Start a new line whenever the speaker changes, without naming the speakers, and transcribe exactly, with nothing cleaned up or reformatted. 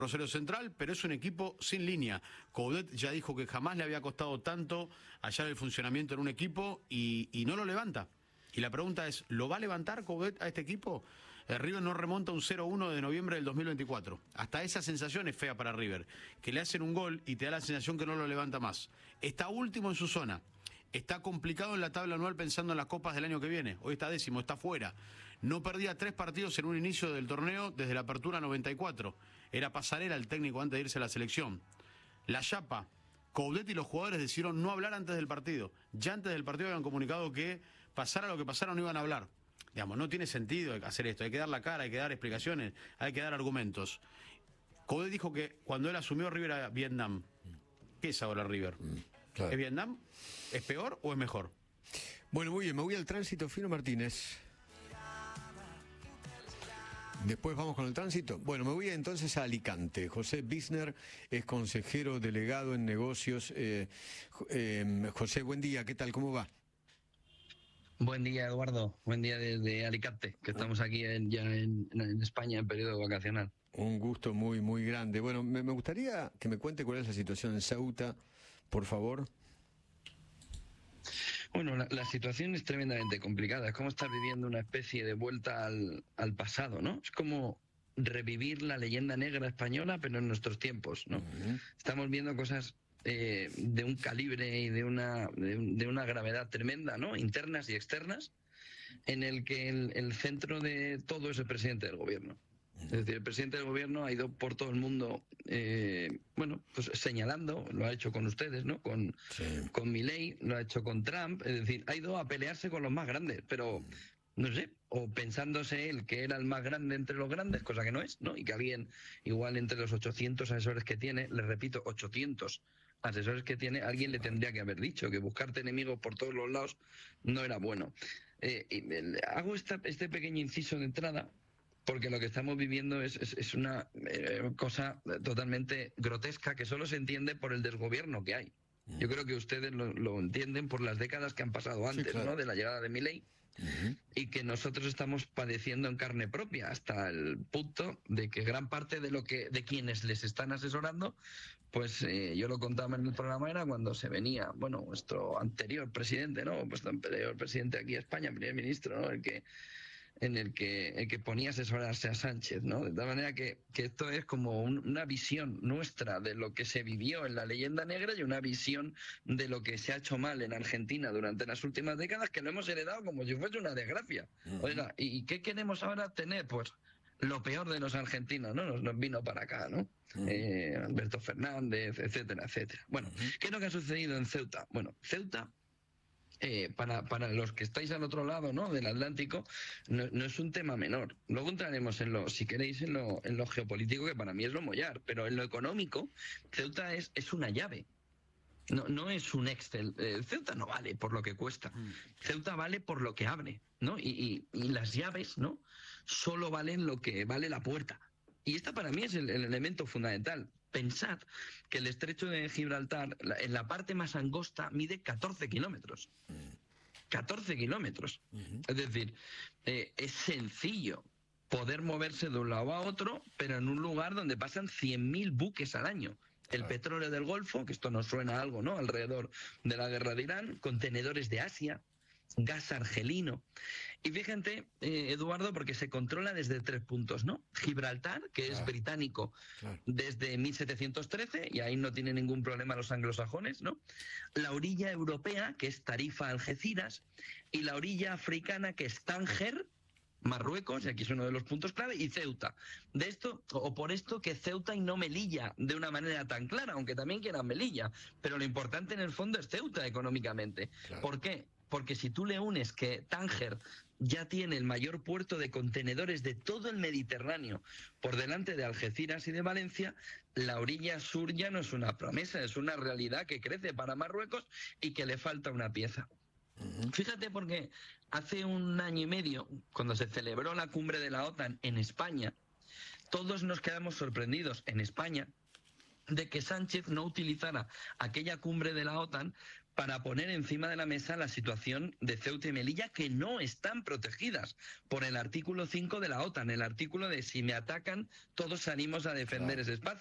Rosario Central, pero es un equipo sin línea. Coudet ya dijo que jamás le había costado tanto hallar el funcionamiento en un equipo y, y no lo levanta. Y la pregunta es, ¿lo va a levantar Coudet a este equipo? El River no remonta un cero uno de noviembre del dos mil veinticuatro. Hasta esa sensación es fea para River, que le hacen un gol y te da la sensación que no lo levanta más. Está último en su zona. Está complicado en la tabla anual pensando en las copas del año que viene. Hoy está décimo, está fuera. No perdía tres partidos en un inicio del torneo desde la apertura noventa y cuatro. Era Pasarela el técnico antes de irse a la selección. La Chapa, Coudet y los jugadores decidieron no hablar antes del partido. Ya antes del partido habían comunicado que pasara lo que pasara no iban a hablar. Digamos, no tiene sentido hacer esto. Hay que dar la cara, hay que dar explicaciones, hay que dar argumentos. Coudet dijo que cuando él asumió River a Vietnam, ¿qué es ahora River? Claro. ¿Es Vietnam? ¿Es peor o es mejor?
Bueno, muy bien, me voy al tránsito, Fino Martínez. Después vamos con el tránsito. Bueno, me voy entonces a Alicante. José Bisner es consejero delegado en negocios. Eh, eh, José, buen día, ¿qué tal? ¿Cómo va?
Buen día, Eduardo. Buen día desde Alicante, que estamos aquí en, ya en, en España en periodo vacacional.
Un gusto muy, muy grande. Bueno, me, me gustaría que me cuente cuál es la situación en Ceuta, por favor.
Bueno, la, la situación es tremendamente complicada. Es como estar viviendo una especie de vuelta al, al pasado, ¿no? Es como revivir la leyenda negra española, pero en nuestros tiempos, ¿no? Uh-huh. Estamos viendo cosas eh, de un calibre y de una, de, de una gravedad tremenda, ¿no? Internas y externas, en el que el, el centro de todo es el presidente del gobierno. Es decir, el presidente del gobierno ha ido por todo el mundo, eh, bueno, pues señalando, lo ha hecho con ustedes, ¿no? Con, sí. con Milei, lo ha hecho con Trump, es decir, ha ido a pelearse con los más grandes, pero no sé, o pensándose él que era el más grande entre los grandes, cosa que no es, ¿no? Y que alguien, igual entre los ochocientos asesores que tiene, les repito, ochocientos asesores que tiene, alguien le tendría que haber dicho que buscarte enemigos por todos los lados no era bueno. Eh, y, eh, hago esta, este pequeño inciso de entrada, porque lo que estamos viviendo es, es, es una eh, cosa totalmente grotesca que solo se entiende por el desgobierno que hay. Yo creo que ustedes lo, lo entienden por las décadas que han pasado antes, sí, claro, ¿no? De la llegada de Milei, uh-huh, y que nosotros estamos padeciendo en carne propia hasta el punto de que gran parte de lo que de quienes les están asesorando, pues eh, yo lo contaba en el programa, era cuando se venía, bueno, nuestro anterior presidente, ¿no? Nuestro anterior presidente aquí en España, primer ministro, ¿no? El que en el que, el que ponía a asesorarse a Sánchez, ¿no? De tal manera que, que esto es como un, una visión nuestra de lo que se vivió en la leyenda negra y una visión de lo que se ha hecho mal en Argentina durante las últimas décadas, que lo hemos heredado como si fuese una desgracia. Uh-huh. Oiga, ¿y qué queremos ahora tener? Pues lo peor de los argentinos, ¿no? Nos, nos vino para acá, ¿no? Uh-huh. Eh, Alberto Fernández, etcétera, etcétera. Bueno, uh-huh, ¿qué es lo que ha sucedido en Ceuta? Bueno, Ceuta... Eh, para, para los que estáis al otro lado, ¿no? Del Atlántico, no, no es un tema menor. Luego entraremos en lo, si queréis, en lo, en lo geopolítico, que para mí es lo mollar, pero en lo económico, Ceuta es, es una llave. No, no es un Excel. Eh, Ceuta no vale por lo que cuesta. Ceuta vale por lo que abre, ¿no? Y, y, y las llaves, ¿no? Solo valen lo que vale la puerta. Y esta para mí es el, el elemento fundamental. Pensad que el estrecho de Gibraltar, la, en la parte más angosta, mide catorce kilómetros. catorce kilómetros. Uh-huh. Es decir, eh, es sencillo poder moverse de un lado a otro, pero en un lugar donde pasan cien mil buques al año. El petróleo del Golfo, que esto nos suena a algo, ¿no? Alrededor de la guerra de Irán, contenedores de Asia, gas argelino. Y fíjate, eh, Eduardo, porque se controla desde tres puntos, ¿no? Gibraltar, que claro, es británico, claro, desde mil setecientos trece, y ahí no tiene ningún problema los anglosajones, ¿no? La orilla europea, que es Tarifa, Algeciras, y la orilla africana, que es Tánger, Marruecos, y aquí es uno de los puntos clave, y Ceuta. De esto, o por esto que Ceuta y no Melilla de una manera tan clara, aunque también quieran Melilla, pero lo importante en el fondo es Ceuta económicamente. Claro. ¿Por qué? Porque si tú le unes que Tánger ya tiene el mayor puerto de contenedores de todo el Mediterráneo por delante de Algeciras y de Valencia, la orilla sur ya no es una promesa, es una realidad que crece para Marruecos y que le falta una pieza. Uh-huh. Fíjate, porque hace un año y medio, cuando se celebró la cumbre de la OTAN en España, todos nos quedamos sorprendidos en España de que Sánchez no utilizara aquella cumbre de la OTAN para poner encima de la mesa la situación de Ceuta y Melilla, que no están protegidas por el artículo cinco de la OTAN, el artículo de si me atacan, todos salimos a defender
Claro.
ese espacio.